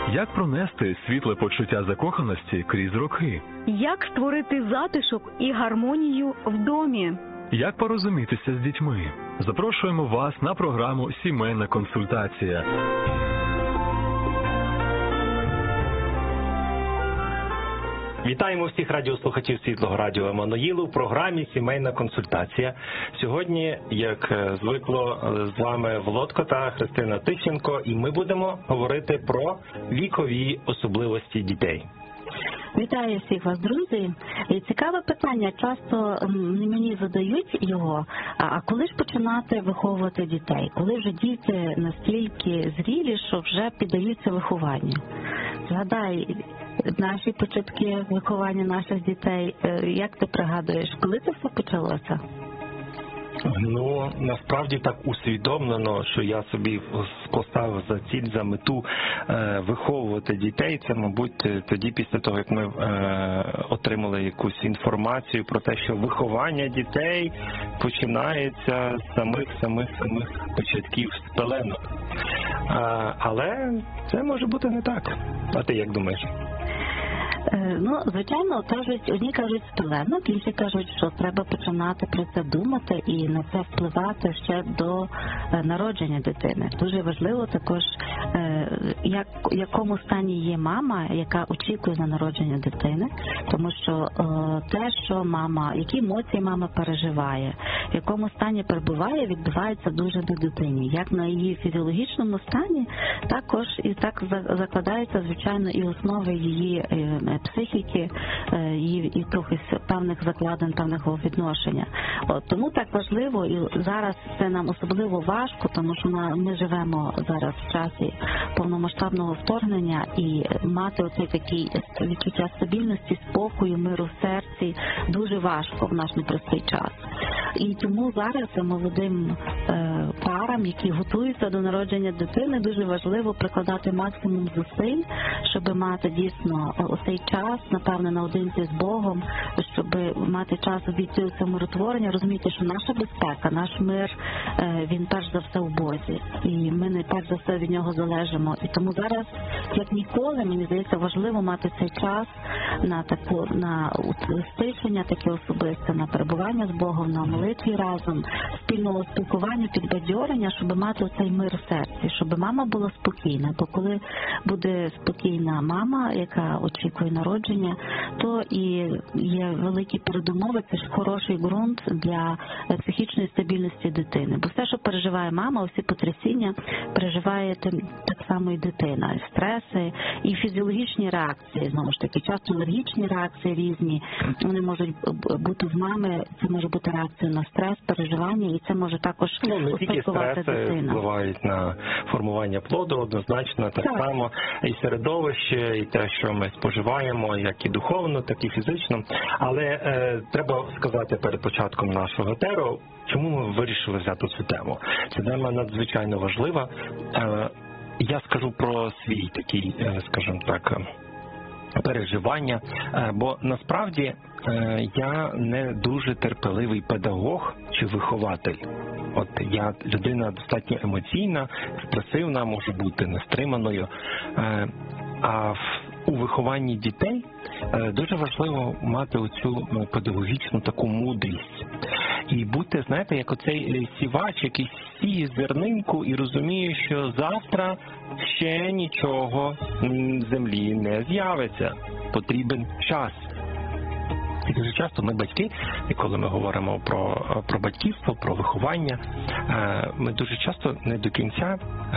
Як пронести світле почуття закоханості крізь роки? Як створити затишок і гармонію в домі? Як порозумітися з дітьми? Запрошуємо вас на програму «Сімейна консультація». Вітаємо всіх радіослухачів Світлого радіо Еммануїл у програмі «Сімейна консультація». Сьогодні, як звикло, з вами Володко та Христина Тищенко, і ми будемо говорити про вікові особливості дітей. Вітаю всіх вас, друзі. Цікаве питання, часто мені задають його, а коли ж починати виховувати дітей? Коли вже діти настільки зрілі, що вже піддаються вихованню? Згадай наші початки виховання наших дітей. Як ти пригадуєш, коли це все почалося? Ну, насправді так усвідомлено, що я собі поставив за ціль, за мету виховувати дітей. Це, мабуть, тоді, після того, як ми отримали якусь інформацію про те, що виховання дітей починається з самих початків, з пеленок. Але це може бути не так. А ти як думаєш? Ну, звичайно, одні кажуть з пеленок, інші кажуть, що треба починати про це думати і на це впливати ще до народження дитини. Дуже важливо також, в якому стані є мама, яка очікує на народження дитини, тому що те, що мама, які емоції мама переживає, в якому стані перебуває, відбувається дуже на дитині. Як на її фізіологічному стані, також і так закладаються, звичайно, і основи її психіки, і трохи певних закладин, певного відношення. Тому так важливо, і зараз це нам особливо важко, тому що ми живемо зараз в часі повномасштабного вторгнення, і мати оцей такий відчуття стабільності, спокою, миру в серці дуже важко в наш непростий час. І тому зараз молодим парам, які готуються до народження дитини, дуже важливо прикладати максимум зусиль, щоб мати дійсно оцей час, напевне, наодинці з Богом, щоб мати час обійти у цьому миротворення, розуміти, що наша безпека, наш мир, він перш за все у Бозі. І ми найперш за все від нього залежимо. І тому зараз, як ніколи, мені здається, важливо мати цей час на стишення таке особисте, на перебування з Богом, на молитві разом, спільного спілкування, підбадьорення, щоб мати цей мир в серці, щоб мама була спокійна. Бо коли буде спокійна мама, яка очікує народження, то і є великі передумови, це ж хороший ґрунт для психічної стабільності дитини. Бо все, що переживає мама, усі потрясіння, переживає так само і дитина. І стреси, і фізіологічні реакції, знову ж таки, часто алергічні реакції різні, вони можуть бути в мами, це може бути реакція на стрес, переживання, і це може також успадкувати дитину. Впливають на формування плоду однозначно, так само і середовище, і те, що ми споживаємо, як і духовно, так і фізично. Але треба сказати перед початком нашого етеру, чому ми вирішили взяти цю тему. Ця тема надзвичайно важлива. Я скажу про свій такий, скажімо так, переживання, бо насправді я не дуже терпеливий педагог чи вихователь. От я людина достатньо емоційна, експресивна, можу бути нестриманою, а у вихованні дітей дуже важливо мати оцю педагогічну таку мудрість. І бути, знаєте, як оцей сівач, який сіє зернинку і розуміє, що завтра ще нічого з землі не з'явиться. Потрібен час. І дуже часто ми батьки, і коли ми говоримо про батьківство, про виховання, ми дуже часто не до кінця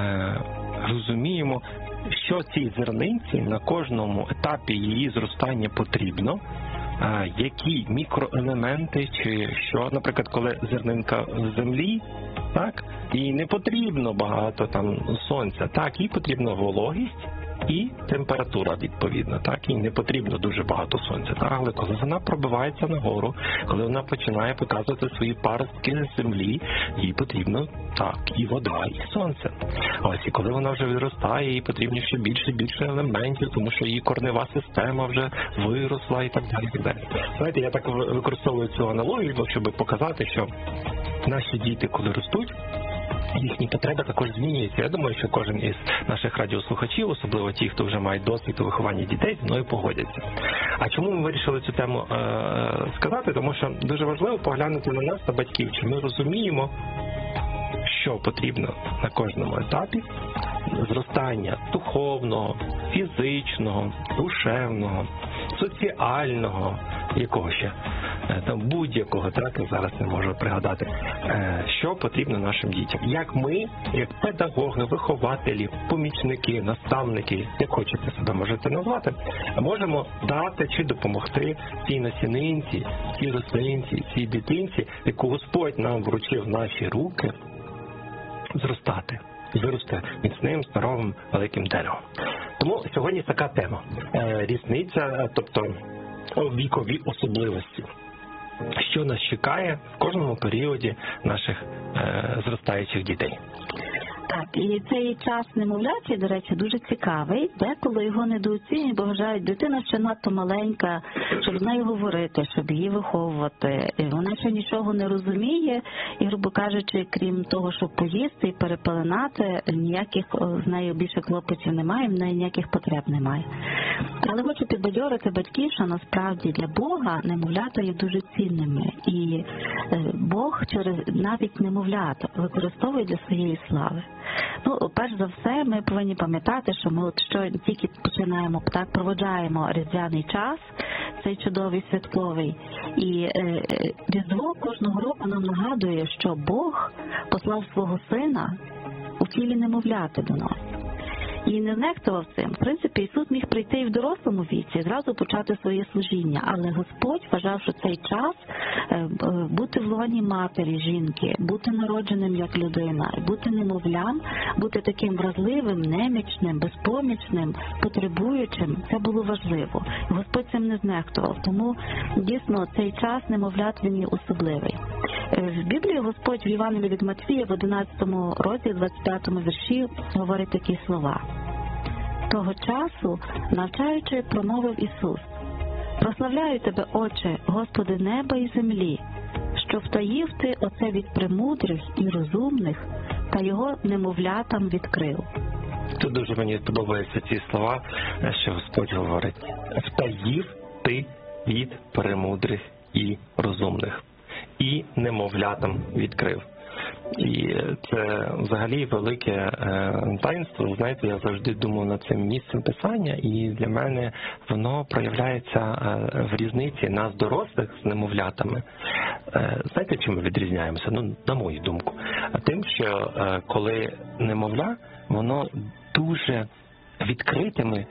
розуміємо, що цій зернинці на кожному етапі її зростання потрібно, які мікроелементи, чи що, наприклад, коли зернинка в землі, так, їй не потрібно багато там сонця, так, їй потрібна вологість і температура відповідна, так, їй не потрібно дуже багато сонця, так, але коли вона пробивається нагору, коли вона починає показувати свої паростки з землі, їй потрібно, так, і вода, і сонце. Ось, і коли вона вже виростає, їй потрібно ще більше елементів, тому що її корнева система вже виросла і так далі, і так далі. Знаєте, я так використовую цю аналогію, щоб показати, що наші діти, коли ростуть, їхні потреби також змінюються. Я думаю, що кожен із наших радіослухачів, особливо ті, хто вже мають досвід у вихованні дітей, зі мною погодяться. А чому ми вирішили цю тему сказати? Тому що дуже важливо поглянути на нас, на батьків, чи ми розуміємо, що потрібно на кожному етапі зростання духовного, фізичного, душевного, соціального, якого ще, там будь-якого, так, зараз не можу пригадати, що потрібно нашим дітям. Як ми, як педагоги, вихователі, помічники, наставники, як хочете себе можете назвати, можемо дати чи допомогти цій насінинці, цій рослинці, цій дитинці, яку Господь нам вручив в наші руки, зростати. І виросте міцним, здоровим, великим деревом. Тому сьогодні така тема. Різниця, тобто вікові особливості. Що нас чекає в кожному періоді наших зростаючих дітей. Так, і цей час немовляті, до речі, дуже цікавий. Деколи його недооцінюють, бо вважають, дитина ще надто маленька, щоб з нею говорити, щоб її виховувати. Вона ще нічого не розуміє і, грубо кажучи, крім того, щоб поїсти і перепеленати, ніяких з нею більше клопотів немає, в неї ніяких потреб немає. Але хочу підбадьорити батьків, що насправді для Бога немовлята є дуже цінними. І Бог через навіть немовлята використовує для своєї слави. Ну, перш за все, ми повинні пам'ятати, що ми що тільки починаємо, так, проводжаємо різдвяний час, цей чудовий святковий, і Різдво кожного року нам нагадує, що Бог послав свого Сина у тілі немовляти до нас. І не знехтував цим. В принципі, Ісус міг прийти і в дорослому віці, зразу почати своє служіння. Але Господь вважав, що цей час бути в лоні матері, жінки, бути народженим як людина, бути немовлям, бути таким вразливим, немічним, безпомічним, потребуючим, це було важливо. Господь цим не знехтував. Тому, дійсно, цей час немовлят, він є особливий. В Біблії Господь в Євангелії від Матвія в 11 розділі, 25 вірші говорить такі слова. Того часу, навчаючи, промовив Ісус: «Прославляю Тебе, Отче, Господи неба і землі, що втаїв Ти оце від премудрих і розумних та його немовлятам відкрив». Тут дуже мені подобаються ці слова, що Господь говорить: «Втаїв Ти від премудрих і розумних, і немовлятам відкрив». І це взагалі велике таїнство. Знаєте, я завжди думав над цим місцем Писання, і для мене воно проявляється в різниці нас, дорослих, з немовлятами. Знаєте, чим ми відрізняємося? Ну, на мою думку. Тим, що коли немовля, воно дуже відкритими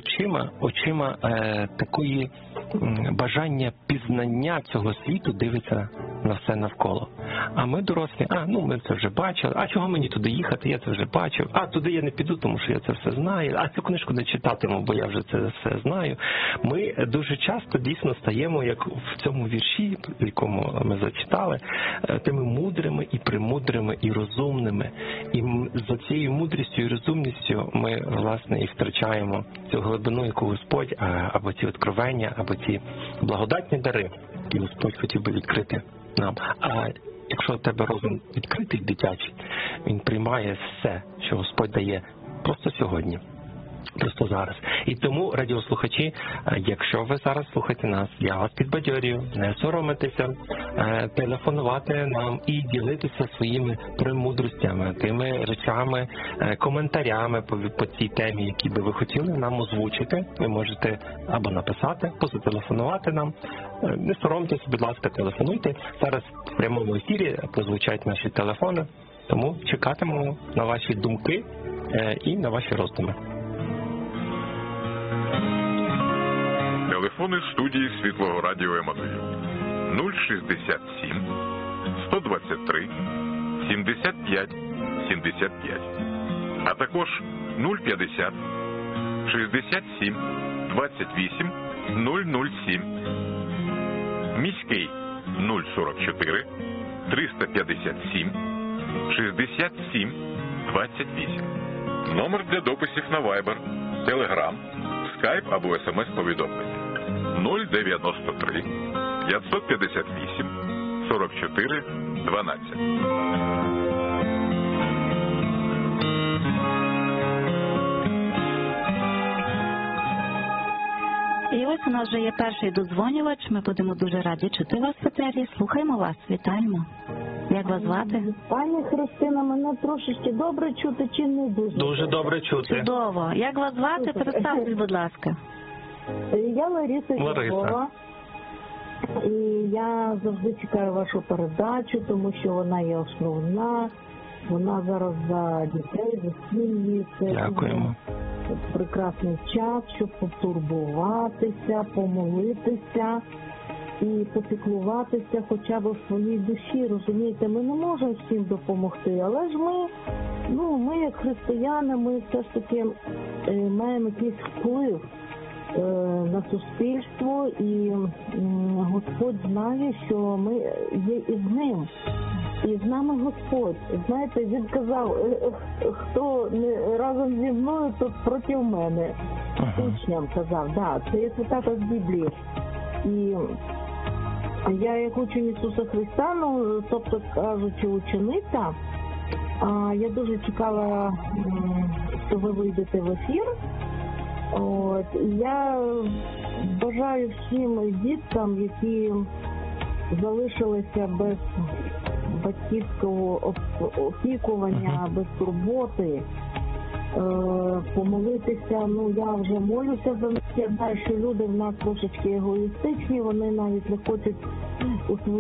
очима такої бажання пізнання цього світу дивиться на все навколо. А ми дорослі, ми це вже бачили, а чого мені туди їхати, я це вже бачив, туди я не піду, тому що я це все знаю, а цю книжку не читатиму, бо я вже це все знаю. Ми дуже часто дійсно стаємо, як в цьому вірші, в якому ми зачитали, тими мудрими і премудрими і розумними. І за цією мудрістю і розумністю ми, власне, і втрачаємо цю глибину, яку Господь, або ці відкровення, або ці благодатні дари, які Господь хотів би відкрити нам. А якщо у тебе розум відкритий, дитячий, він приймає все, що Господь дає просто сьогодні, просто зараз. І тому, радіослухачі, якщо ви зараз слухаєте нас, я вас підбадьорюю, не соромитися, телефонувати нам і ділитися своїми премудростями, тими речами, коментарями по цій темі, які би ви хотіли нам озвучити. Ви можете або написати, позателефонувати нам. Не соромтеся, будь ласка, телефонуйте. Зараз в прямому ефірі прозвучать наші телефони, тому чекатимемо на ваші думки і на ваші роздуми. Телефони студії Світлого радіо Еммануїл 067 123 75 75, а також 050 67 28 007, міський 044 357 67 28. Номер для дописів на Viber, Telegram, Skype або SMS-повідомлення 093 558 44 12. ось у нас вже є перший додзвонювач. Ми будемо дуже раді чути вас в етері. Слухаємо вас, вітаємо. Як вас звати? Пані Христина, мене трошечки добре чути чи не дуже? Дуже добре чути. Чудово. Як вас звати? Представтесь, будь ласка. Я Лариса Лариса. Зубова. І я завжди чекаю вашу передачу, тому що вона є основна. Вона зараз за дітей, за сім'ї. Це Дякуємо. прекрасний час, щоб потурбуватися, помолитися і попіклуватися хоча б в своїй душі. Розумієте, ми не можемо всім допомогти, але ж ми як християни, ми все ж таки маємо якийсь вплив на суспільство, і Господь знає, що ми є із ним. І з нами Господь. Знаєте, він казав, хто не разом зі мною, то проти мене. Учням казав, це є цитата з Біблії. І я як учень Ісуса Христа, тобто кажучи, учениця, я дуже чекала, що ви вийдете в ефір. Я бажаю всім діткам, які залишилися без батьківського опікування, без турботи, помолитися. Я вже молюся за них. Я знаю, що люди в нас трошечки егоїстичні, вони навіть не хочуть у свою